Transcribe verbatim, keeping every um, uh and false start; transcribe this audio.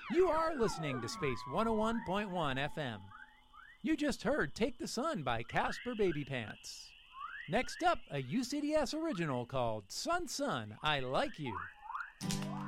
You are listening to Space one oh one point one F M. You just heard Take the Sun by Casper Baby Pants. Next up, a U C D S original called Sun Sun, I Like You.